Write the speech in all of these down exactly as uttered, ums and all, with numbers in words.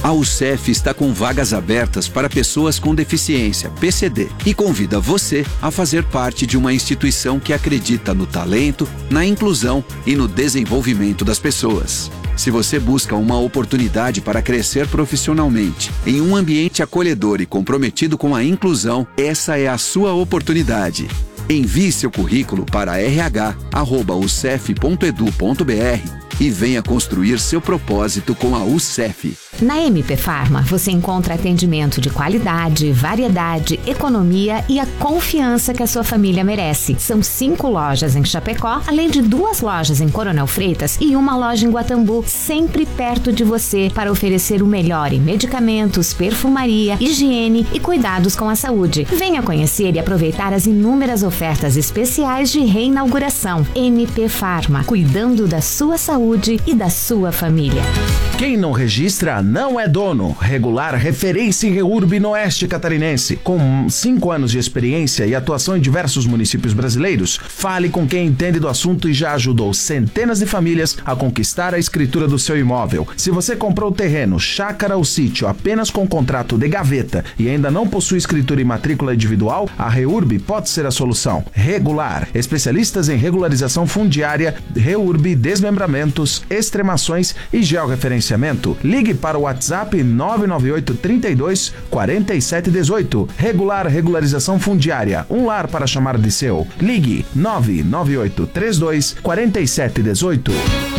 A U C E F está com vagas abertas para pessoas com deficiência, P C D, e convida você a fazer parte de uma instituição que acredita no talento, na inclusão e no desenvolvimento das pessoas. Se você busca uma oportunidade para crescer profissionalmente em um ambiente acolhedor e comprometido com a inclusão, essa é a sua oportunidade. Envie seu currículo para r h arroba u c e f ponto e d u ponto b r e venha construir seu propósito com a U C E F. Na M P Pharma, você encontra atendimento de qualidade, variedade, economia e a confiança que a sua família merece. São cinco lojas em Chapecó, além de duas lojas em Coronel Freitas e uma loja em Guatambu, sempre perto de você para oferecer o melhor em medicamentos, perfumaria, higiene e cuidados com a saúde. Venha conhecer e aproveitar as inúmeras ofertas especiais de reinauguração. M P Pharma, cuidando da sua saúde e da sua família. Quem não registra não é dono. Regular referência em REURB no Oeste Catarinense. Com cinco anos de experiência e atuação em diversos municípios brasileiros, fale com quem entende do assunto e já ajudou centenas de famílias a conquistar a escritura do seu imóvel. Se você comprou terreno, chácara ou sítio apenas com contrato de gaveta e ainda não possui escritura e matrícula individual, a REURB pode ser a solução. Regular, especialistas em regularização fundiária, REURB, desmembramentos, extremações e georreferenciamento. Ligue para o WhatsApp nove nove oito, trinta e dois, quarenta e sete dezoito. Regular Regularização Fundiária, um lar para chamar de seu. Ligue nove nove oito, trinta e dois, quarenta e sete dezoito.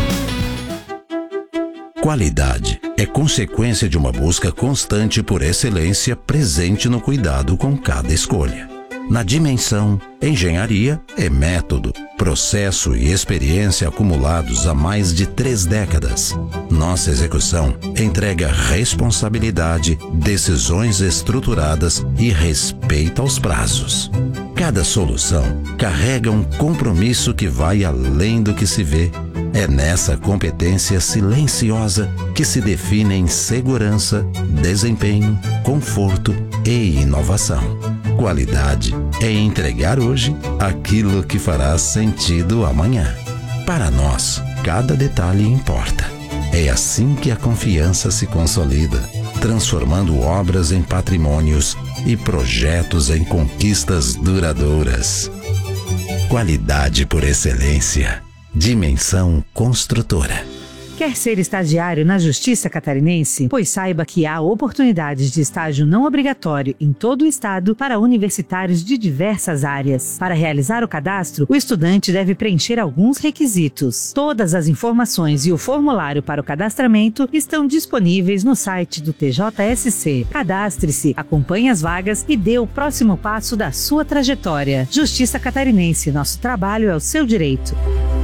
Qualidade é consequência de uma busca constante por excelência presente no cuidado com cada escolha. Na Dimensão, engenharia é método, processo e experiência acumulados há mais de três décadas. Nossa execução entrega responsabilidade, decisões estruturadas e respeito aos prazos. Cada solução carrega um compromisso que vai além do que se vê. É nessa competência silenciosa que se definem segurança, desempenho, conforto e inovação. Qualidade é entregar hoje aquilo que fará sentido amanhã. Para nós, cada detalhe importa. É assim que a confiança se consolida, transformando obras em patrimônios e projetos em conquistas duradouras. Qualidade por excelência. Dimensão Construtora. Quer ser estagiário na Justiça Catarinense? Pois saiba que há oportunidades de estágio não obrigatório em todo o estado para universitários de diversas áreas. Para realizar o cadastro, o estudante deve preencher alguns requisitos. Todas as informações e o formulário para o cadastramento estão disponíveis no site do T J S C. Cadastre-se, acompanhe as vagas e dê o próximo passo da sua trajetória. Justiça Catarinense, nosso trabalho é o seu direito.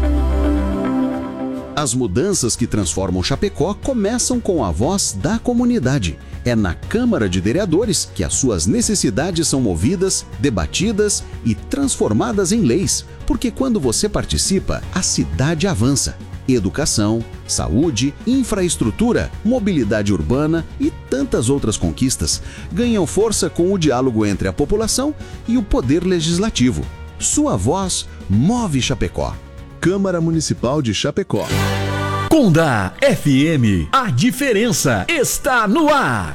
As mudanças que transformam Chapecó começam com a voz da comunidade. É na Câmara de Vereadores que as suas necessidades são movidas, debatidas e transformadas em leis. Porque quando você participa, a cidade avança. Educação, saúde, infraestrutura, mobilidade urbana e tantas outras conquistas ganham força com o diálogo entre a população e o poder legislativo. Sua voz move Chapecó. Câmara Municipal de Chapecó. Conda F M, a diferença está no ar.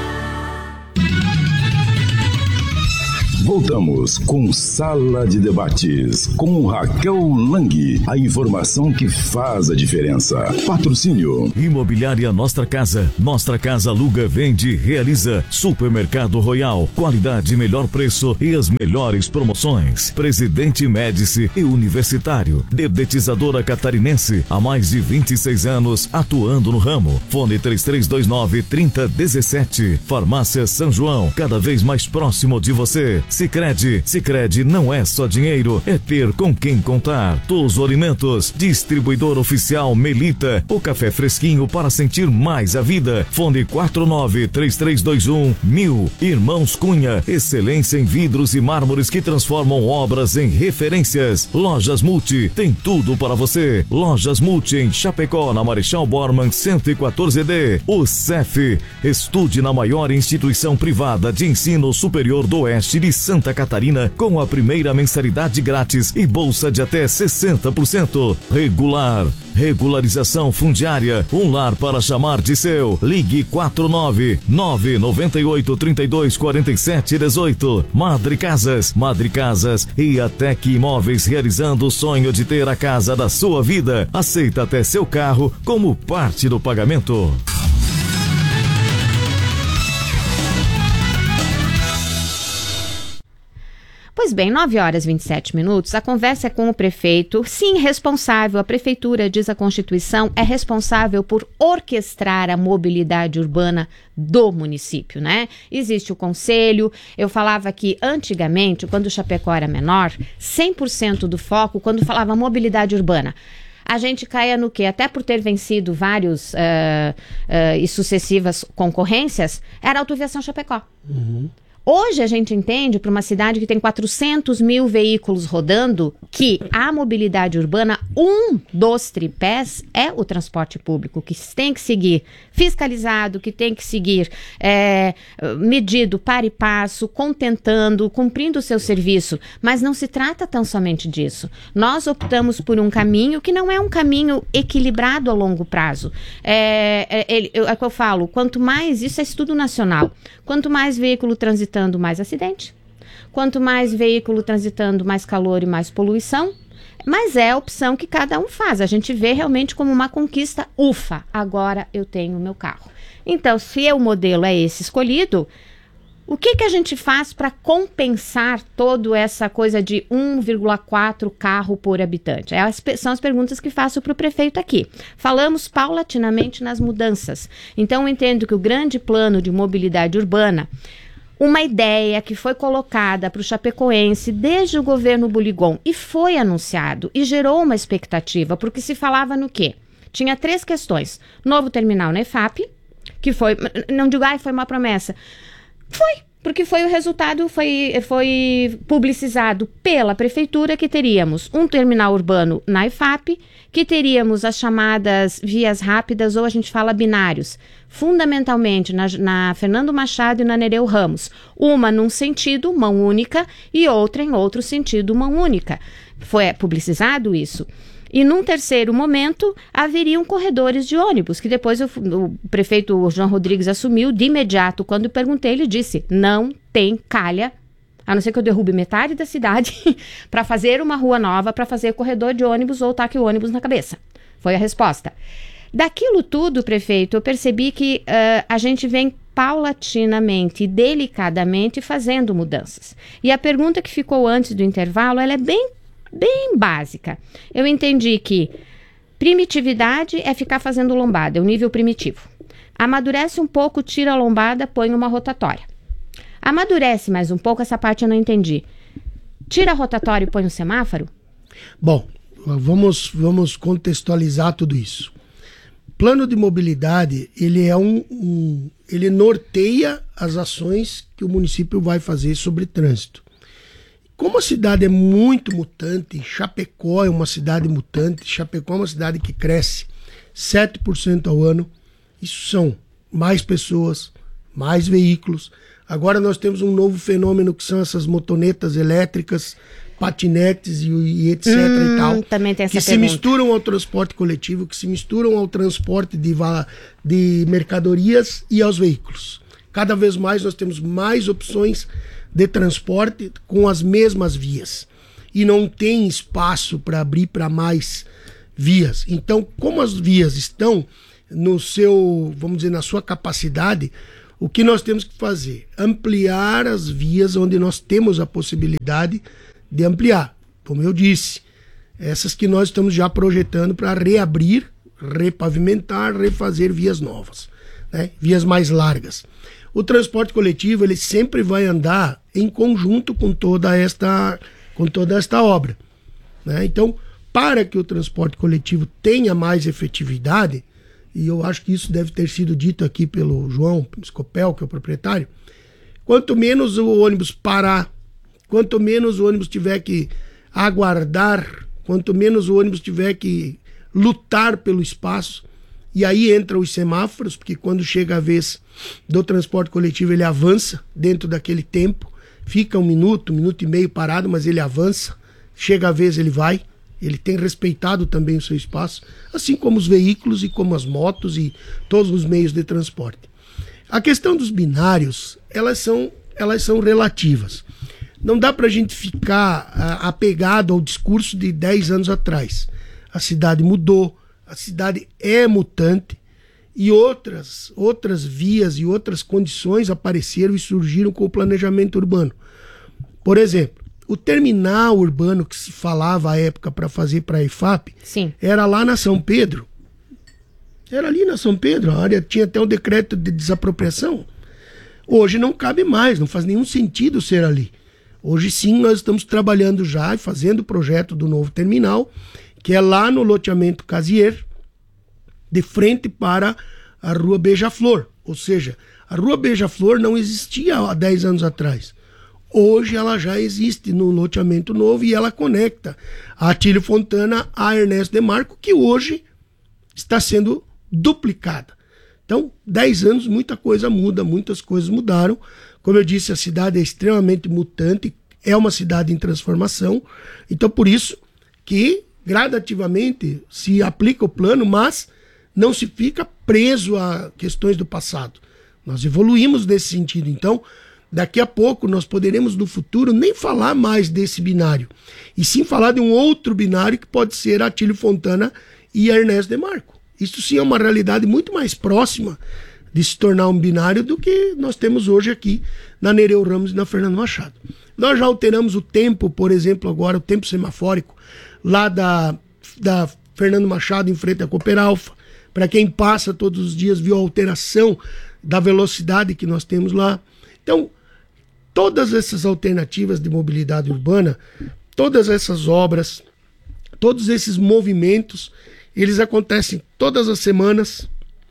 Voltamos com Sala de Debates, com Raquel Lang. A informação que faz a diferença. Patrocínio. Imobiliária Nossa Casa. Nossa Casa aluga, vende, realiza. Supermercado Royal. Qualidade, melhor preço e as melhores promoções. Presidente Médici e Universitário. Dedetizadora Catarinense. Há mais de vinte e seis anos atuando no ramo. Fone três três dois nove, três zero um sete. Farmácia São João. Cada vez mais próximo de você. Sicredi, Sicredi não é só dinheiro, é ter com quem contar. Tuzo Alimentos, distribuidor oficial Melita, o café fresquinho para sentir mais a vida. Fone quatro nove três três dois um mil. Irmãos Cunha, excelência em vidros e mármores que transformam obras em referências. Lojas Multi, tem tudo para você. Lojas Multi em Chapecó, na Marechal Bormann cento e quatorze D. O C E F, estude na maior instituição privada de ensino superior do Oeste de Santa Catarina com a primeira mensalidade grátis e bolsa de até sessenta por cento. Regular. Regularização fundiária. Um lar para chamar de seu. Ligue quatro nove nove nove oito três dois quatro sete um oito. Madre Casas. Madre Casas e a Tec Imóveis, realizando o sonho de ter a casa da sua vida. Aceita até seu carro como parte do pagamento. Pois bem, nove horas e vinte e sete minutos, a conversa é com o prefeito, sim, responsável, a prefeitura, diz a Constituição, é responsável por orquestrar a mobilidade urbana do município, né? Existe o conselho, eu falava que antigamente, quando o Chapecó era menor, cem por cento do foco, quando falava mobilidade urbana, a gente caia no quê? Até por ter vencido vários uh, uh, e sucessivas concorrências, era a Autoviação Chapecó. Uhum. Hoje a gente entende, para uma cidade que tem quatrocentos mil veículos rodando, que a mobilidade urbana, um dos tripés é o transporte público, que tem que seguir fiscalizado, que tem que seguir é, medido para e passo, contentando, cumprindo o seu serviço. Mas não se trata tão somente disso. Nós optamos por um caminho que não é um caminho equilibrado a longo prazo. É, é, é, é o que eu falo, quanto mais, isso é estudo nacional, quanto mais veículo transitando, mais acidente. Quanto mais veículo transitando, mais calor e mais poluição. Mas é a opção que cada um faz. A gente vê realmente como uma conquista. Ufa, agora eu tenho o meu carro. Então, se o modelo é esse escolhido, o que, que a gente faz para compensar toda essa coisa de um vírgula quatro carro por habitante? É as, são as perguntas que faço para o prefeito aqui. Falamos paulatinamente nas mudanças. Então, eu entendo que o grande plano de mobilidade urbana, uma ideia que foi colocada para o chapecoense desde o governo Buligon e foi anunciado e gerou uma expectativa, porque se falava no quê? Tinha três questões. Novo terminal na E F A P, que foi, não digo, ai, foi uma promessa. Foi, porque foi o resultado, foi, foi publicizado pela prefeitura que teríamos um terminal urbano na E F A P, que teríamos as chamadas vias rápidas, ou a gente fala binários, fundamentalmente na, na Fernando Machado e na Nereu Ramos. Uma num sentido, mão única, e outra em outro sentido, mão única. Foi publicizado isso. E num terceiro momento, haveriam corredores de ônibus, que depois o, o prefeito João Rodrigues assumiu de imediato. Quando perguntei, ele disse, não tem calha, a não ser que eu derrube metade da cidade, para fazer uma rua nova, para fazer corredor de ônibus ou taque ônibus na cabeça. Foi a resposta. Daquilo tudo, prefeito, eu percebi que uh, a gente vem paulatinamente e delicadamente fazendo mudanças. E a pergunta que ficou antes do intervalo, ela é bem bem básica. Eu entendi que primitividade é ficar fazendo lombada, é o nível primitivo. Amadurece um pouco, tira a lombada, põe uma rotatória. Amadurece mais um pouco, essa parte eu não entendi. Tira a rotatória e põe um semáforo? Bom, vamos, vamos contextualizar tudo isso. Plano de mobilidade, ele é um, um ele norteia as ações que o município vai fazer sobre trânsito. Como a cidade é muito mutante, Chapecó é uma cidade mutante, Chapecó é uma cidade que cresce sete por cento ao ano, isso são mais pessoas, mais veículos. Agora nós temos um novo fenômeno que são essas motonetas elétricas, patinetes e, e etc hum, e tal, também tem essa que pergunta. Se misturam ao transporte coletivo, que se misturam ao transporte de, de mercadorias e aos veículos. Cada vez mais nós temos mais opções de transporte com as mesmas vias e não tem espaço para abrir para mais vias. Então, como as vias estão no seu, vamos dizer, na sua capacidade, o que nós temos que fazer? Ampliar as vias onde nós temos a possibilidade de ampliar. Como eu disse, essas que nós estamos já projetando para reabrir, repavimentar, refazer vias novas, né? Vias mais largas. O transporte coletivo, ele sempre vai andar em conjunto com toda esta, com toda esta obra, né? Então, para que o transporte coletivo tenha mais efetividade, e eu acho que isso deve ter sido dito aqui pelo João Scopel, que é o proprietário, quanto menos o ônibus parar, quanto menos o ônibus tiver que aguardar, quanto menos o ônibus tiver que lutar pelo espaço, e aí entram os semáforos, porque quando chega a vez do transporte coletivo ele avança dentro daquele tempo, fica um minuto, um minuto e meio parado, mas ele avança, chega a vez ele vai, ele tem respeitado também o seu espaço, assim como os veículos e como as motos e todos os meios de transporte. A questão dos binários, elas são, elas são relativas. Não dá para a gente ficar a, apegado ao discurso de dez anos atrás. A cidade mudou, a cidade é mutante e outras, outras vias e outras condições apareceram e surgiram com o planejamento urbano. Por exemplo, o terminal urbano que se falava à época para fazer para a EFAP Sim. era lá na São Pedro. Era ali na São Pedro, a área tinha até um decreto de desapropriação. Hoje não cabe mais, não faz nenhum sentido ser ali. Hoje sim nós estamos trabalhando já e fazendo o projeto do novo terminal, que é lá no loteamento Casier, de frente para a Rua Beija-Flor. Ou seja, a Rua Beija-Flor não existia há dez anos atrás. Hoje ela já existe no loteamento novo e ela conecta a Atílio Fontana a Ernesto Demarco, que hoje está sendo duplicada. Então, dez anos, muita coisa muda, muitas coisas mudaram. Como eu disse, a cidade é extremamente mutante, é uma cidade em transformação. Então, por isso que, gradativamente, se aplica o plano, mas não se fica preso a questões do passado. Nós evoluímos nesse sentido. Então, daqui a pouco, nós poderemos, no futuro, nem falar mais desse binário, e sim falar de um outro binário que pode ser Atílio Fontana e Ernesto Demarco. Isso sim é uma realidade muito mais próxima de se tornar um binário do que nós temos hoje aqui na Nereu Ramos e na Fernando Machado. Nós já alteramos o tempo, por exemplo, agora, o tempo semafórico, lá da, da Fernando Machado em frente à Cooper Alfa. Para quem passa todos os dias, viu a alteração da velocidade que nós temos lá. Então, todas essas alternativas de mobilidade urbana, todas essas obras, todos esses movimentos, eles acontecem todas as semanas,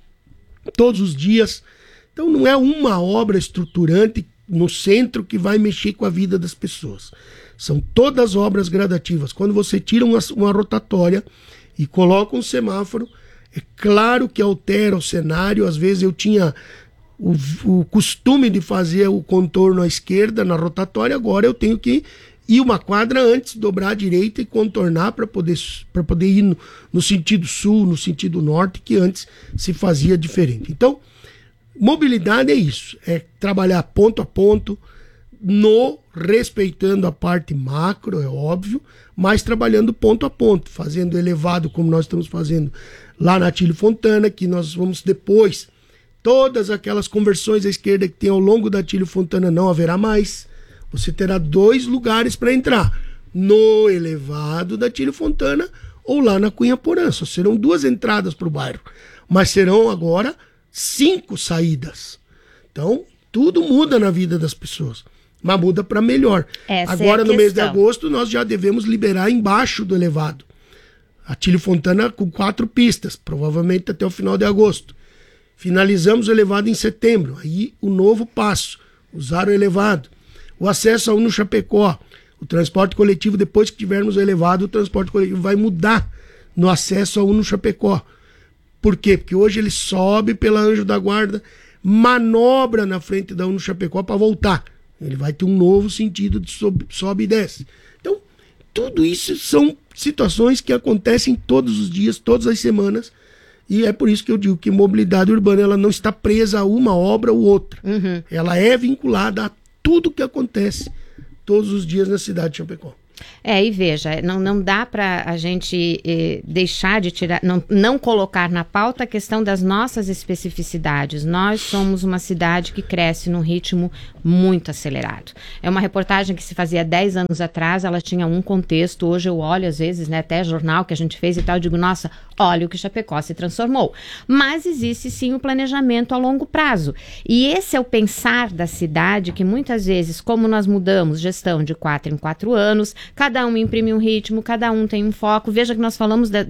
todos os dias. Então não é uma obra estruturante no centro que vai mexer com a vida das pessoas. São todas obras gradativas. Quando você tira uma, uma rotatória e coloca um semáforo, é claro que altera o cenário. Às vezes eu tinha o, o costume de fazer o contorno à esquerda na rotatória, agora eu tenho que ir uma quadra antes, dobrar à direita e contornar para poder, para poder ir no, no sentido sul, no sentido norte, que antes se fazia diferente. Então, mobilidade é isso, é trabalhar ponto a ponto, no respeitando a parte macro, é óbvio, mas trabalhando ponto a ponto, fazendo elevado como nós estamos fazendo lá na Atílio Fontana, que nós vamos depois, todas aquelas conversões à esquerda que tem ao longo da Atílio Fontana não haverá mais. Você terá dois lugares para entrar, no elevado da Atílio Fontana ou lá na Cunha Porã. Só serão duas entradas para o bairro, mas serão agora cinco saídas. Então, tudo muda na vida das pessoas, mas muda para melhor. Essa agora, é a no mês de questão. agosto, nós já devemos liberar embaixo do elevado. Atílio Fontana com quatro pistas, provavelmente até o final de agosto. Finalizamos o elevado em setembro. Aí, o novo passo, usar o elevado. O acesso a Uno Chapecó, o transporte coletivo, depois que tivermos o elevado, o transporte coletivo vai mudar no acesso a Uno Chapecó. Por quê? Porque hoje ele sobe pela Anjo da Guarda, manobra na frente da Uno Chapecó para voltar. Ele vai ter um novo sentido de sobe, sobe e desce. Então, tudo isso são situações que acontecem todos os dias, todas as semanas, e é por isso que eu digo que mobilidade urbana ela não está presa a uma obra ou outra. Uhum. Ela é vinculada a tudo que acontece todos os dias na cidade de Chapecó. É, e veja, não, não dá para a gente eh, deixar de tirar, não, não colocar na pauta a questão das nossas especificidades. Nós somos uma cidade que cresce num ritmo muito acelerado. É uma reportagem que se fazia dez anos atrás, ela tinha um contexto. Hoje eu olho, às vezes, né, até jornal que a gente fez e tal, eu digo, nossa, olha o que Chapecó se transformou. Mas existe sim o planejamento a longo prazo. E esse é o pensar da cidade que muitas vezes, como nós mudamos gestão de quatro em quatro anos, cada um imprime um ritmo, cada um tem um foco. Veja que nós falamos da,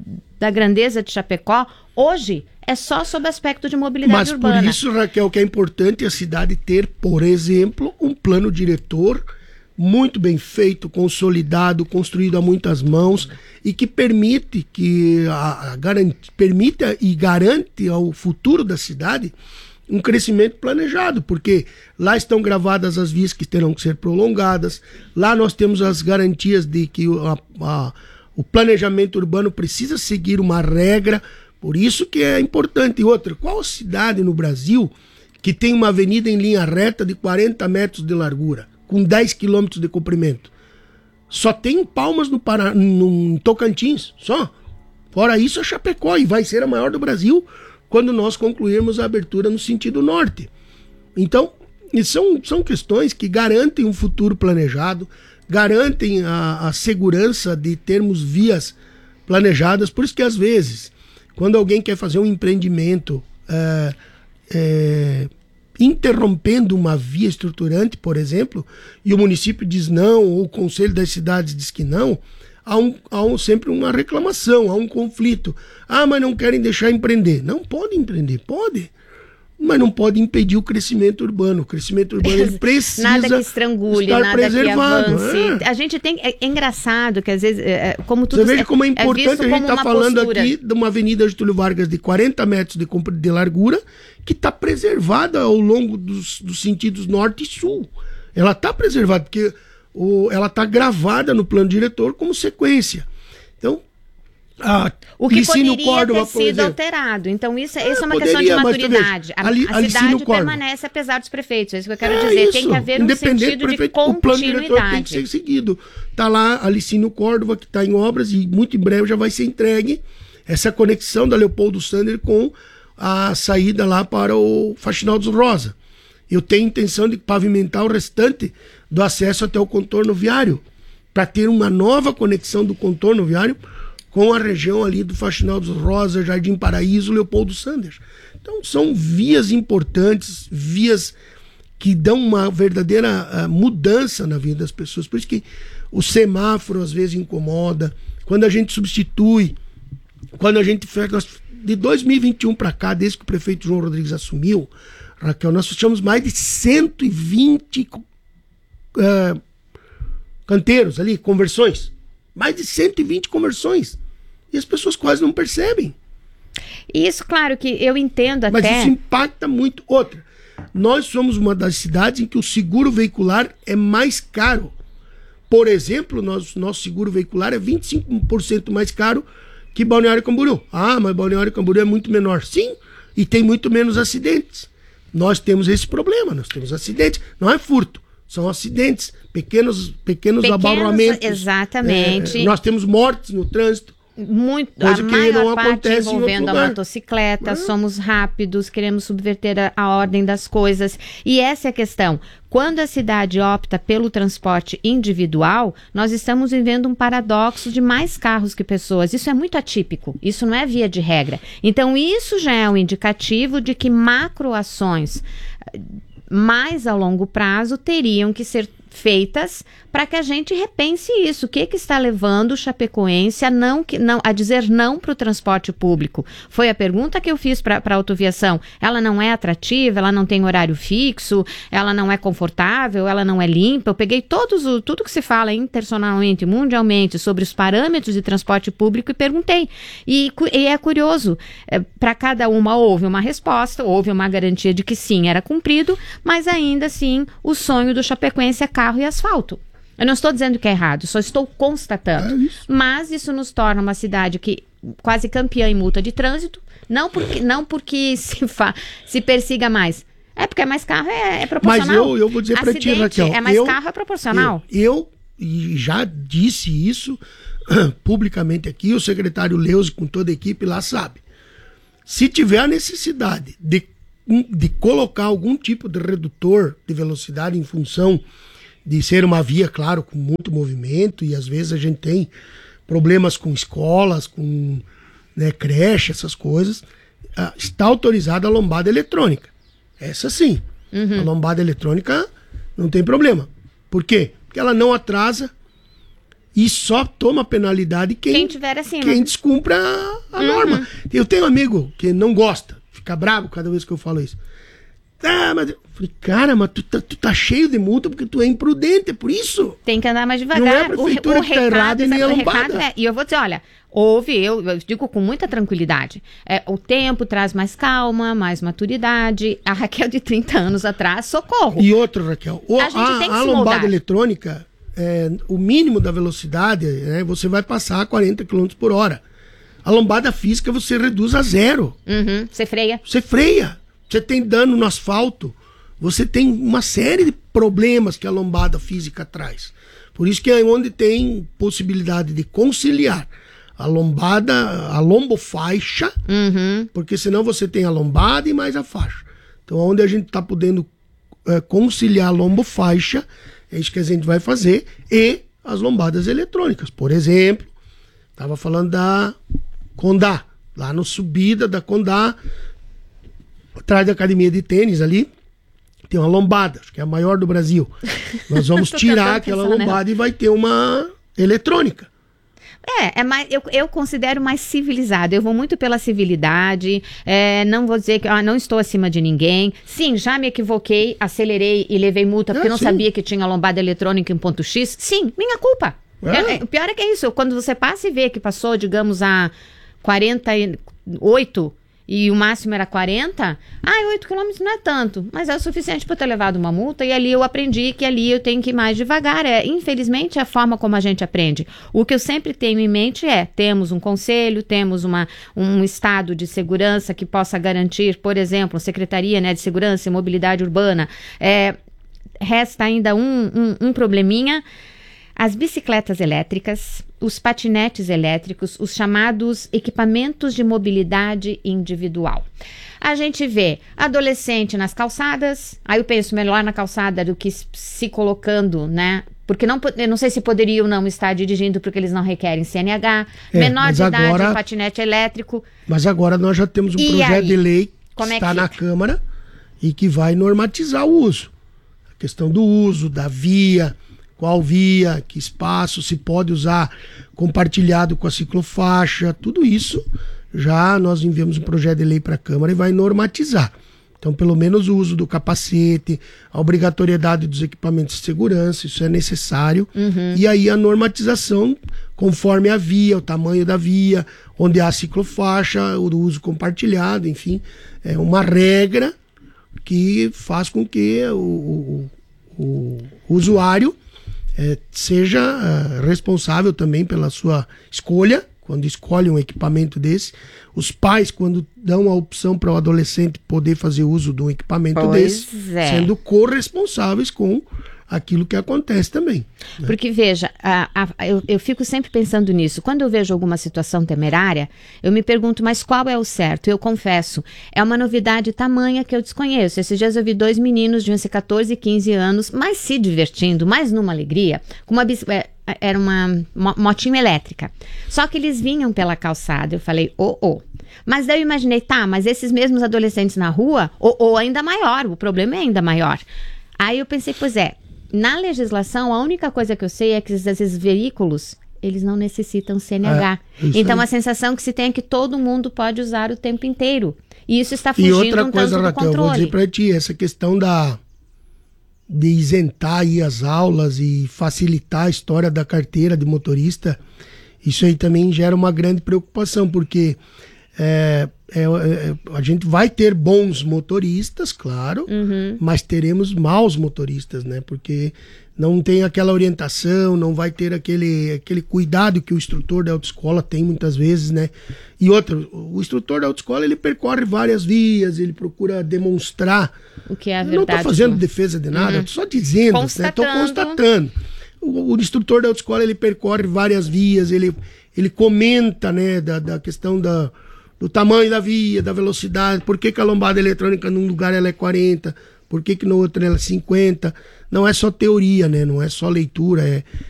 da grandeza de Chapecó. Hoje é só sob aspecto de mobilidade Mas urbana. Mas por isso, Raquel, que é importante a cidade ter, por exemplo, um plano diretor muito bem feito, consolidado, construído a muitas mãos e que permite que a, a garante, permita e garante ao futuro da cidade um crescimento planejado, porque lá estão gravadas as vias que terão que ser prolongadas, lá nós temos as garantias de que a, a, o planejamento urbano precisa seguir uma regra, por isso que é importante. E outra, qual cidade no Brasil que tem uma avenida em linha reta de quarenta metros de largura, com dez quilômetros de comprimento? Só tem Palmas no, Pará, no Tocantins, só. Fora isso, a Chapecó, e vai ser a maior do Brasil quando nós concluirmos a abertura no sentido norte. Então, são, são questões que garantem um futuro planejado, garantem a, a segurança de termos vias planejadas. Por isso que, às vezes, quando alguém quer fazer um empreendimento é, é, interrompendo uma via estruturante, por exemplo, e o município diz não, ou o conselho das cidades diz que não, há, um, há um, sempre uma reclamação, há um conflito. Ah, mas não querem deixar empreender. Não pode empreender, pode, mas não pode impedir o crescimento urbano. O crescimento urbano ele precisa nada que estrangule, estar nada preservado. que avance. É. A gente tem, é, é engraçado que às vezes, é, como tudo... Você veja como é importante é a gente estar tá falando postura. aqui de uma avenida Getúlio Vargas de quarenta metros de, de largura, que está preservada ao longo dos, dos sentidos norte e sul. Ela está preservada, porque o, ela está gravada no plano diretor como sequência. Então, a o que Licínio poderia Córdova, ter sido exemplo, alterado. Então, isso, isso é uma poderia, questão de mas tu maturidade. veja, A, ali- a a Licínio cidade Córdova. permanece apesar dos prefeitos. É isso que eu quero É dizer. isso. Tem que haver um Independente sentido do prefeito, de o plano diretor tem que continuidade. ser seguido. Está lá a Licínio Córdova, que está em obras, e muito em breve já vai ser entregue essa conexão da Leopoldo Sander com a saída lá para o Faxinal dos Rosa. Eu tenho intenção de pavimentar o restante do acesso até o contorno viário, para ter uma nova conexão do contorno viário com a região ali do Faxinal dos Rosa, Jardim Paraíso, Leopoldo Sander. Então são vias importantes, vias que dão uma verdadeira uh, mudança na vida das pessoas. Por isso que o semáforo às vezes incomoda, quando a gente substitui, quando a gente fez... Nós, de dois mil e vinte e um para cá, desde que o prefeito João Rodrigues assumiu, Raquel, nós fechamos mais de cento e vinte uh, canteiros ali, conversões. Mais de cento e vinte conversões. E as pessoas quase não percebem. Isso, claro, que eu entendo até... Mas isso impacta muito. Outra, nós somos uma das cidades em que o seguro veicular é mais caro. Por exemplo, nosso, nosso seguro veicular é vinte e cinco por cento mais caro que Balneário Camboriú. Ah, mas Balneário Camboriú é muito menor. Sim, e tem muito menos acidentes. Nós temos esse problema, nós temos acidentes. Não é furto, são acidentes, pequenos, pequenos, pequenos abalroamentos. Exatamente. É, nós temos mortes no trânsito. Muito, Coisa a que maior não parte acontece em envolvendo outro a lugar. motocicleta, É. somos rápidos, queremos subverter a, a ordem das coisas. E essa é a questão. Quando a cidade opta pelo transporte individual, nós estamos vivendo um paradoxo de mais carros que pessoas. Isso é muito atípico, isso não é via de regra. Então isso já é um indicativo de que macroações mais a longo prazo teriam que ser feitas para que a gente repense isso. O que que está levando o chapecoense a, não, não, a dizer não para o transporte público? Foi a pergunta que eu fiz para a autoviação. Ela não é atrativa, ela não tem horário fixo, ela não é confortável, ela não é limpa. Eu peguei todos o, tudo que se fala internacionalmente, mundialmente, sobre os parâmetros de transporte público e perguntei. E, e é curioso, é, para cada uma houve uma resposta, houve uma garantia de que sim, era cumprido, mas ainda assim o sonho do chapecoense é carro e asfalto. Eu não estou dizendo que é errado, só estou constatando. É isso. Mas isso nos torna uma cidade que quase campeã em multa de trânsito, não porque, não porque se, fa, se persiga mais. É porque é mais carro, é, é proporcional. Mas eu, eu vou dizer para ti, Raquel. É mais eu, carro, é proporcional. Eu, eu e já disse isso publicamente aqui, o secretário Leus com toda a equipe lá sabe. Se tiver a necessidade de, de colocar algum tipo de redutor de velocidade em função de ser uma via, claro, com muito movimento, e às vezes a gente tem problemas com escolas, com né, creche, essas coisas, ah, está autorizada a lombada eletrônica. Essa sim. Uhum. A lombada eletrônica não tem problema. Por quê? Porque ela não atrasa e só toma penalidade quem, quem tiver acima. Quem descumpra a, a uhum. norma. Eu tenho um amigo que não gosta, fica bravo cada vez que eu falo isso. Ah, mas... Eu falei, cara, mas tu tá, tu tá cheio de multa porque tu é imprudente, é por isso. Tem que andar mais devagar. Não é a prefeitura o, o que tá errada e nem a lombada. É, e eu vou dizer, olha, houve, eu, eu digo com muita tranquilidade, é, o tempo traz mais calma, mais maturidade. A Raquel de trinta anos atrás, socorro. E outro, Raquel, o, a, gente a, tem que a se lombada moldar. eletrônica, é, o mínimo da velocidade, né, você vai passar a quarenta quilômetros por hora. A lombada física você reduz a zero. Uhum, você freia. Você freia. Você tem dano no asfalto. Você tem uma série de problemas que a lombada física traz. Por isso que é onde tem possibilidade de conciliar a lombada, a lombofaixa, uhum. porque senão você tem a lombada e mais a faixa. Então, onde a gente está podendo é, conciliar a lombofaixa, é isso que a gente vai fazer, e as lombadas eletrônicas. Por exemplo, estava falando da Condá, lá no subida da Condá, atrás da academia de tênis ali, tem uma lombada, acho que é a maior do Brasil. Nós vamos tirar aquela lombada nela. E vai ter uma eletrônica. É, é mais, eu, eu considero mais civilizado. Eu vou muito pela civilidade. É, não vou dizer que ah, não estou acima de ninguém. Sim, já me equivoquei, acelerei e levei multa porque é, não sim. sabia que tinha lombada eletrônica em ponto X. Sim, minha culpa. É. É, o pior é que é isso. Quando você passa e vê que passou, digamos, a quarenta e oito e o máximo era quarenta, ah, oito quilômetros não é tanto, mas é o suficiente para eu ter levado uma multa, e ali eu aprendi que ali eu tenho que ir mais devagar. É, infelizmente, é a forma como a gente aprende. O que eu sempre tenho em mente é, temos um conselho, temos uma, um estado de segurança que possa garantir, por exemplo, Secretaria, né, de Segurança e Mobilidade Urbana. É, resta ainda um, um, um probleminha. As bicicletas elétricas, os patinetes elétricos, os chamados equipamentos de mobilidade individual. A gente vê adolescente nas calçadas, aí eu penso melhor na calçada do que se colocando, né? Porque não, eu não sei se poderiam não estar dirigindo porque eles não requerem C N H, é, menor de idade, agora, patinete elétrico. Mas agora nós já temos um e projeto aí, de lei que como está é que na fica? Câmara e que vai normatizar o uso. A questão do uso, da via, qual via, que espaço, se pode usar compartilhado com a ciclofaixa, tudo isso já nós enviamos um projeto de lei para a Câmara e vai normatizar. Então, pelo menos o uso do capacete, a obrigatoriedade dos equipamentos de segurança, isso é necessário. Uhum. E aí a normatização conforme a via, o tamanho da via, onde há a ciclofaixa, o uso compartilhado, enfim, é uma regra que faz com que o, o, o usuário É, seja uh, responsável também pela sua escolha, quando escolhe um equipamento desse. Os pais, quando dão a opção para o adolescente poder fazer uso de um equipamento pois desse, é. sendo corresponsáveis com aquilo que acontece também. Né? Porque, veja, a, a, eu, eu fico sempre pensando nisso. Quando eu vejo alguma situação temerária, eu me pergunto, mas qual é o certo? Eu confesso, é uma novidade tamanha que eu desconheço. Esses dias eu vi dois meninos de quatorze e quinze anos, mas se divertindo, mais numa alegria, com uma bicicleta. Era uma motinha elétrica. Só que eles vinham pela calçada. Eu falei, oh, oh. Mas daí eu imaginei, tá, mas esses mesmos adolescentes na rua, ou oh, oh, ainda maior, o problema é ainda maior. Aí eu pensei, pois é, na legislação, a única coisa que eu sei é que esses veículos, eles não necessitam C N H. É, então, aí. A sensação que se tem é que todo mundo pode usar o tempo inteiro. E isso está fugindo um tanto do controle. E outra coisa, Raquel, eu vou dizer para ti, essa questão da, de isentar aí as aulas e facilitar a história da carteira de motorista, isso aí também gera uma grande preocupação, porque é, é, é, a gente vai ter bons motoristas, claro, uhum. mas teremos maus motoristas, né? Porque não tem aquela orientação, não vai ter aquele, aquele cuidado que o instrutor da autoescola tem muitas vezes, né? E outra, o instrutor da autoescola, ele percorre várias vias, ele procura demonstrar. O que é a eu verdade. Não estou fazendo defesa de nada, uhum. estou só dizendo, estou né? constatando. O, o instrutor da autoescola, ele percorre várias vias, ele, ele comenta, né, da, da questão da do tamanho da via, da velocidade, por que, que a lombada eletrônica num lugar ela é quarenta, por que, que no outro ela é cinquenta. Não é só teoria, né? Não é só leitura, é,